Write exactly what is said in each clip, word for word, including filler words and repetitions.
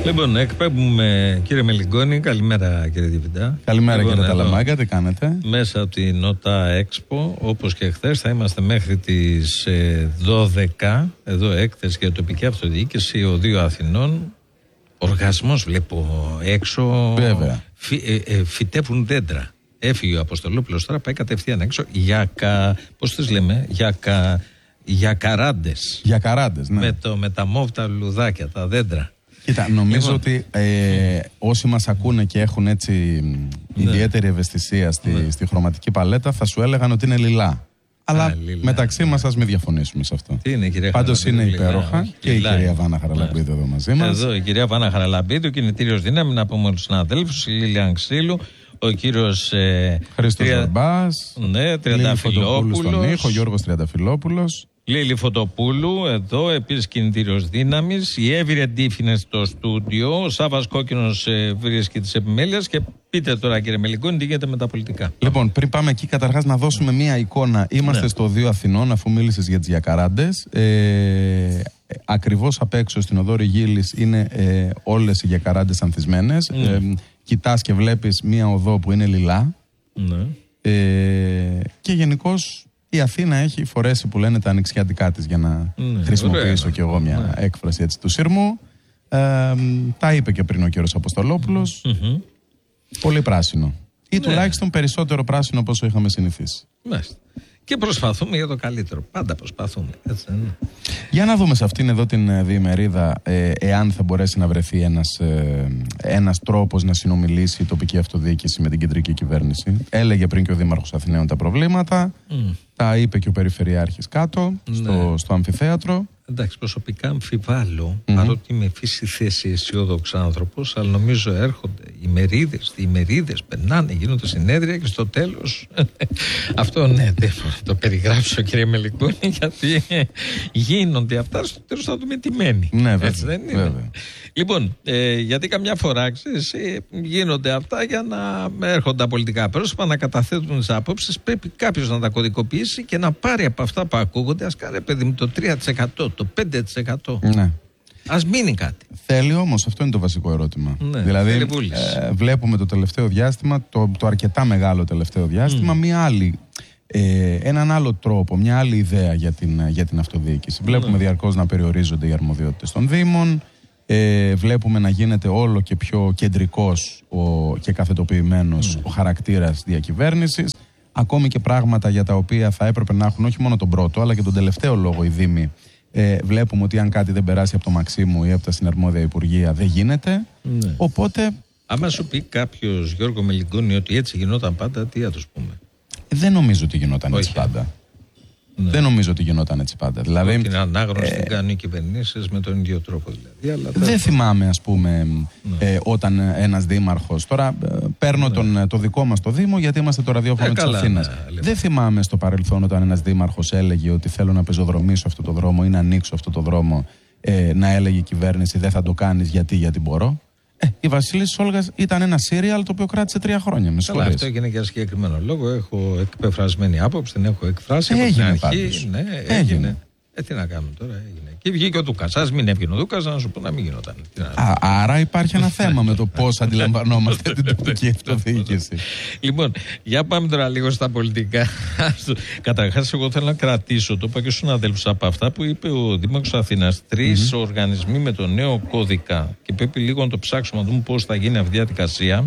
Λοιπόν, εκπέμπουμε κύριε Μελιγκόνη. Καλημέρα κύριε Διευθυντά. Καλημέρα λοιπόν, κύριε Ταλαμάγκα, τι κάνετε? Μέσα από την Νότα Expo, όπως και χθες, θα είμαστε μέχρι τις ε, δώδεκα. Εδώ έκθεση για τοπική αυτοδιοίκηση Οδείου Αθηνών. Οργασμός βλέπω έξω. Βέβαια. Φυ, ε, ε, φυτεύουν δέντρα. Έφυγε ο Αποστολόπουλος, τώρα πάει κατευθείαν έξω για κα, πώς τις λέμε, για κα, για καράντες. Για καράντες, ναι. Με, το, με τα μόβ τα λουδάκια, τα δέντρα. Κοίτα, νομίζω λοιπόν, ότι ε, όσοι μας ακούνε και έχουν έτσι ναι. ιδιαίτερη ευαισθησία στη, ναι. στη χρωματική παλέτα θα σου έλεγαν ότι είναι λιλά. Αλλά Α, λιλά, μεταξύ ναι. μας ας μην διαφωνήσουμε σε αυτό. Τι είναι, κυρία Πάντως είναι υπέροχα λιλά, και λιλά. Η κυρία Βάνα Χαραλαμπίδου εδώ μαζί μας. Εδώ η κυρία Βάνα Χαραλαμπίδου, κινητήριος δύναμη, να πούμε όλους τους συναδέλφους, η Λίλιαν Ξύλου, ο κύριος ε, Χρήστος τρια... Βαρμπάς, ναι, Τριανταφυλόπουλος, ο Γιώργος Τριανταφυλόπουλος. Λίλη Φωτοπούλου, εδώ επίσης κινητήριος δύναμης. Η Εύη Ρεντήφ είναι στο στούντιο. Ο Σάββας Κόκκινος ε, βρίσκει τις επιμέλειες. Και πείτε τώρα, κύριε Μελιγκόνη, τι γίνεται με τα πολιτικά. Λοιπόν, πριν πάμε εκεί, καταρχάς να δώσουμε μία εικόνα. Είμαστε ναι. στο Οδείο Αθηνών, αφού μίλησες για τις γιακαράντες. Ε, ακριβώς απ' έξω στην οδό Ριγίλης είναι ε, όλες οι γιακαράντες ανθισμένες. Mm. Ε, κοιτάς και βλέπεις μία οδό που είναι λιλά. Mm. Ε, και γενικώς. Η Αθήνα έχει φορέσει που λένε τα ανοιξιάτικά της, για να ναι, χρησιμοποιήσω κι εγώ μια ναι. έκφραση έτσι του σειρμού. Ε, τα είπε και πριν ο κύριος Αποστολόπουλος. Mm-hmm. Πολύ πράσινο. Ή ναι. τουλάχιστον περισσότερο πράσινο από όσο είχαμε συνηθίσει. Μάλιστα. Και προσπαθούμε για το καλύτερο. Πάντα προσπαθούμε. Έτσι, ναι. Για να δούμε σε αυτήν εδώ την διημερίδα ε, εάν θα μπορέσει να βρεθεί ένας, ε, ένας τρόπος να συνομιλήσει η τοπική αυτοδιοίκηση με την κεντρική κυβέρνηση. Έλεγε πριν και ο Δήμαρχος Αθηναίων τα προβλήματα. Mm. Τα είπε και ο Περιφερειάρχης κάτω, ναι. στο, στο αμφιθέατρο. Εντάξει, προσωπικά αμφιβάλλω, mm-hmm. παρότι είμαι φύση θέση αισιόδοξο άνθρωπος, αλλά νομίζω έρχονται οι μερίδες, οι μερίδες περνάνε, γίνονται συνέδρια και στο τέλος. Αυτό ναι, δεν θα το περιγράψω, κύριε Μελιγκόνη, γιατί γίνονται αυτά, στο τέλος θα δούμε τιμένοι. Ναι, βέβαια. Έτσι δεν είναι? Βέβαια. Λοιπόν, ε, γιατί καμιά φορά ξέρεις, ε, γίνονται αυτά για να έρχονται τα πολιτικά πρόσωπα να καταθέτουν τις απόψεις. Πρέπει κάποιος να τα κωδικοποιήσει και να πάρει από αυτά που ακούγονται. Ας κάνει, παιδί μου, το τρία τοις εκατό, το πέντε τοις εκατό. Ναι. Ας μείνει κάτι. Θέλει όμως, αυτό είναι το βασικό ερώτημα. Ναι, δηλαδή, ε, βλέπουμε το τελευταίο διάστημα, το, το αρκετά μεγάλο τελευταίο διάστημα, mm. μία άλλη. Ε, έναν άλλο τρόπο, μια άλλη ιδέα για την, για την αυτοδιοίκηση. Mm. Βλέπουμε διαρκώς να περιορίζονται οι αρμοδιότητες των Δήμων. Ε, βλέπουμε να γίνεται όλο και πιο κεντρικός ο, και καθετοποιημένος mm. ο χαρακτήρας διακυβέρνησης. Ακόμη και πράγματα για τα οποία θα έπρεπε να έχουν όχι μόνο τον πρώτο αλλά και τον τελευταίο λόγο οι Δήμοι. Ε, βλέπουμε ότι αν κάτι δεν περάσει από το Μαξίμου ή από τα συναρμόδια Υπουργεία δεν γίνεται. Mm. Οπότε. Άμα σου πει κάποιος, Γιώργο Μελιγκόνη, ότι έτσι γινόταν πάντα, τι θα τους πούμε? Δεν νομίζω ότι γινόταν όχι. έτσι πάντα. Ναι. Δεν νομίζω ότι γινόταν έτσι πάντα. Δηλαδή, την ανάγνωση ε, την κάνουν οι κυβερνήσεις με τον ίδιο τρόπο δηλαδή. Αλλά δεν θυμάμαι, ας πούμε, ναι. ε, όταν ένας δήμαρχος. Τώρα ε, παίρνω ναι. τον, το δικό μας το Δήμο, γιατί είμαστε το ραδιόφωνο ε, της Αθήνας. Ναι, δεν θυμάμαι στο παρελθόν όταν ένας δήμαρχος έλεγε ότι θέλω να πεζοδρομήσω αυτό το δρόμο ή να ανοίξω αυτό το δρόμο, ε, να έλεγε η κυβέρνηση δεν θα το κάνεις γιατί, γιατί μπορώ. Ε, η Βασίλισσα Όλγας ήταν ένα σύριαλ το οποίο κράτησε τρία χρόνια. Με Καλά, αυτό έγινε για συγκεκριμένο λόγο. Έχω εκπεφρασμένη άποψη, την έχω εκφράσει. Έγινε από την αρχή. Ναι, έγινε. έγινε. Ε, τι να κάνουμε τώρα, έγινε. Και βγήκε ο Δούκας. Ας μην έβγαινε ο Δούκας, να σου πω να μην γινόταν. Α, άρα υπάρχει ένα θέμα με το πώς αντιλαμβανόμαστε την τοπική αυτοδιοίκηση. Λοιπόν, για πάμε τώρα λίγο στα πολιτικά. Καταρχάς, εγώ θέλω να κρατήσω, το είπα και στους αδέλφους, από αυτά που είπε ο Δήμαρχος Αθήνας. Τρεις mm-hmm. οργανισμοί με το νέο κώδικα. Και πρέπει λίγο να το ψάξουμε, να δούμε πώς θα γίνει αυτή η διαδικασία.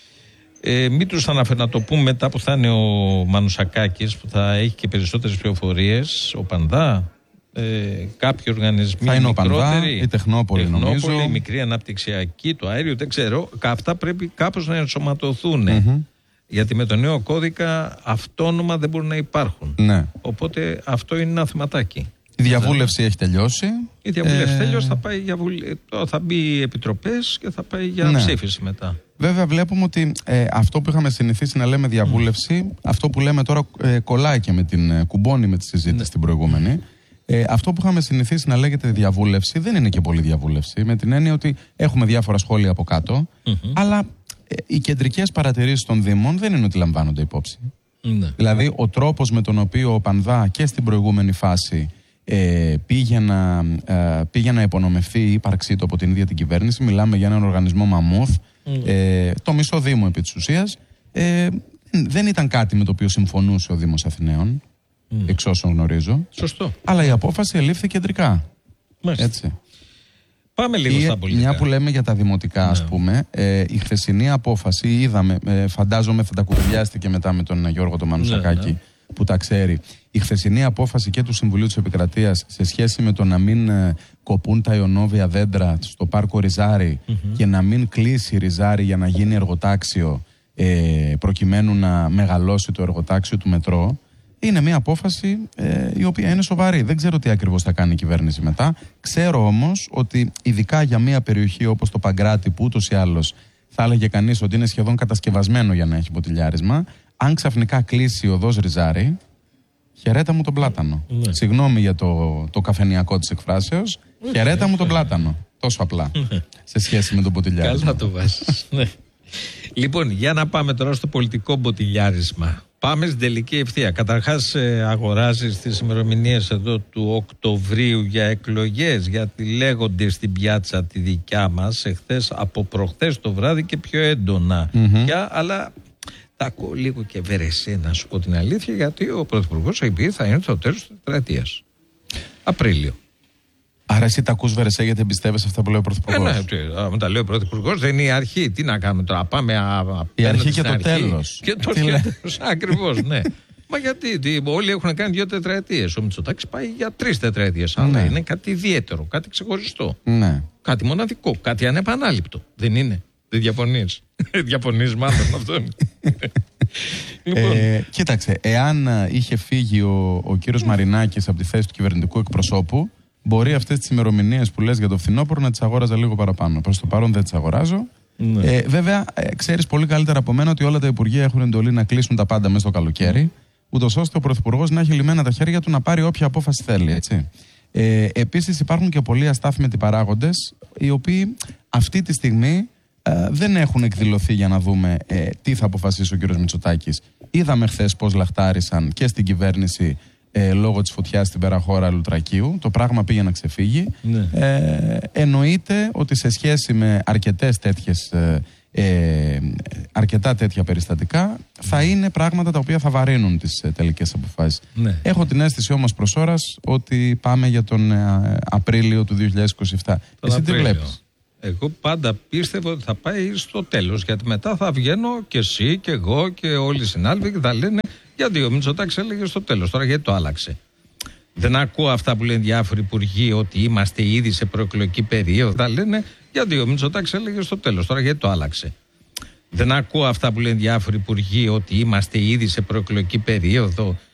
Ε, μην τους αναφέρω, να το πούμε μετά που θα είναι ο Μανουσακάκης, που θα έχει και περισσότερες πληροφορίες. Ο Πανδά. Ε, κάποιοι οργανισμοί θα είναι μικρότεροι, ο Πανδά, η Τεχνόπολη, Τεχνόπολη νομίζω, η μικρή αναπτυξιακή, το αέριο, δεν ξέρω. Αυτά πρέπει κάπως να ενσωματωθούν. Mm-hmm. Γιατί με το νέο κώδικα αυτόνομα δεν μπορούν να υπάρχουν. Ναι. Οπότε αυτό είναι ένα θεματάκι. Η διαβούλευση έχει τελειώσει. Η διαβούλευση ε... τελειώσει, θα, πάει για βουλ... θα μπει επιτροπές και θα πάει για ναι. ψήφιση μετά. Βέβαια βλέπουμε ότι ε, αυτό που είχαμε συνηθίσει να λέμε διαβούλευση, mm. αυτό που λέμε τώρα ε, κολλάει και με την ε, κουμπώνει με τη συζήτηση ναι. την προηγούμενη. Ε, αυτό που είχαμε συνηθίσει να λέγεται διαβούλευση δεν είναι και πολύ διαβούλευση, με την έννοια ότι έχουμε διάφορα σχόλια από κάτω, mm-hmm. αλλά ε, οι κεντρικές παρατηρήσεις των Δήμων δεν είναι ότι λαμβάνονται υπόψη. Mm-hmm. Δηλαδή ο τρόπος με τον οποίο ο Πανδά και στην προηγούμενη φάση ε, πήγε, να, ε, πήγε να υπονομευθεί η ύπαρξή του από την ίδια την κυβέρνηση. Μιλάμε για έναν οργανισμό μαμούθ, mm. ε, το μισό Δήμο επί της ουσίας. Ε, δεν ήταν κάτι με το οποίο συμφωνούσε ο Δήμος Αθηναίων, mm. εξ όσων γνωρίζω. Σωστό. Αλλά η απόφαση ελήφθη κεντρικά. Μάλιστα. Έτσι. Πάμε λίγο η, στα πολιτικά. Μια που λέμε για τα δημοτικά, ναι. ας πούμε, ε, η χθεσινή απόφαση, είδαμε, ε, φαντάζομαι θα τα κουβεντιάστηκε μετά με τον Γιώργο τον Μανουσακάκη, ναι, ναι. που τα ξέρει. Η χθεσινή απόφαση και του Συμβουλίου της Επικρατείας σε σχέση με το να μην ε, κοπούν τα ιονόβια δέντρα στο πάρκο Ριζάρι mm-hmm. και να μην κλείσει Ριζάρι για να γίνει εργοτάξιο, ε, προκειμένου να μεγαλώσει το εργοτάξιο του μετρό, είναι μια απόφαση ε, η οποία είναι σοβαρή. Δεν ξέρω τι ακριβώς θα κάνει η κυβέρνηση μετά. Ξέρω όμως ότι ειδικά για μια περιοχή όπως το Παγκράτη, που ούτως ή άλλως θα έλεγε κανείς ότι είναι σχεδόν κατασκευασμένο για να έχει ποτηλιάρισμα, αν ξαφνικά κλείσει η οδός Ριζάρι, χαιρέτα μου τον πλάτανο. Ναι. Συγγνώμη για το, το καφενειακό της εκφράσεως, χαιρέτα μου τον πλάτανο. Τόσο απλά σε σχέση με τον ποτηλιάρισμα. Καλά το βάζεις. Ναι. Λοιπόν, για να πάμε τώρα στο πολιτικό ποτηλιάρισμα. Πάμε στην τελική ευθεία. Καταρχάς, ε, αγοράζεις τις ημερομηνίες εδώ του Οκτωβρίου για εκλογές, γιατί λέγονται στην πιάτσα τη δικιά μας εχθές από προχθές το βράδυ και πιο έντονα. Mm-hmm. Για, αλλά τα ακούω λίγο και βερεσέ, να σου πω την αλήθεια, γιατί ο Πρωθυπουργός έχει πει θα είναι το τέλος της τετραετίας. Απρίλιο. Άρα εσύ τα ακούς βερεσέ γιατί εμπιστεύεσαι αυτά που λέει ο Πρωθυπουργός. Ε, ναι, αν τα λέει ο Πρωθυπουργός δεν είναι η αρχή. Τι να κάνουμε τώρα, πάμε απέναντι. Η αρχή και το αρχή. Τέλος. Και το τέλος, ακριβώς, ναι. Μα γιατί, τι, όλοι έχουν κάνει δύο τετραετίες. Ο Μητσοτάκης πάει για τρεις τετραετίες. Αλλά ναι. είναι κάτι ιδιαίτερο, κάτι ξεχωριστό. Ναι. Κάτι μοναδικό, κάτι ανεπανάληπτο. Δεν είναι. Δεν διαφωνείς. Διαφωνείς μάλλον με αυτόν. Λοιπόν. Ε, κοίταξε, εάν είχε φύγει ο, ο κύριος Μαρινάκης από τη θέση του κυβερνητικού εκπροσώπου, μπορεί αυτές τις ημερομηνίες που λες για το φθινόπωρο να τις αγόραζα λίγο παραπάνω. Προς το παρόν δεν τις αγοράζω. Ναι. Ε, βέβαια, ε, ξέρεις πολύ καλύτερα από μένα ότι όλα τα υπουργεία έχουν εντολή να κλείσουν τα πάντα μέσα στο καλοκαίρι, ούτως ώστε ο Πρωθυπουργός να έχει λυμμένα τα χέρια του να πάρει όποια απόφαση θέλει. Έτσι. Ε, επίσης, υπάρχουν και πολλοί αστάθμητοι παράγοντες, οι οποίοι αυτή τη στιγμή ε, δεν έχουν εκδηλωθεί για να δούμε ε, τι θα αποφασίσει ο κ. Μητσοτάκης. Είδαμε χθες πώς λαχτάρισαν και στην κυβέρνηση. Ε, λόγω της φωτιάς στην Περαχώρα Λουτρακίου, το πράγμα πήγε να ξεφύγει. Ναι. Ε, εννοείται ότι σε σχέση με αρκετές τέτοιες, ε, ε, αρκετά τέτοια περιστατικά θα είναι πράγματα τα οποία θα βαρύνουν τις ε, τελικές αποφάσεις. Ναι. Έχω την αίσθηση όμως προς ώρας ότι πάμε για τον ε, Απρίλιο του δύο χιλιάδες είκοσι επτά. Τον Εσύ Απρίλιο. Τι βλέπεις? Εγώ πάντα πίστευα ότι θα πάει στο τέλος, γιατί μετά θα βγαίνω και εσύ και εγώ και όλοι οι συνάδελφοι και θα λένε γιατί ο Μητσοτάκης έλεγε στο τέλος. Τώρα γιατί το άλλαξε? Δεν ακούω αυτά που λένε διάφοροι υπουργοί ότι είμαστε ήδη σε προεκλογική περίοδο. Θα λένε γιατί ο Μητσοτάκης έλεγε στο τέλος. Τώρα γιατί το άλλαξε? Δεν ακούω αυτά που λένε διάφοροι υπουργοί ότι είμαστε ήδη σε προεκλογική περίοδο.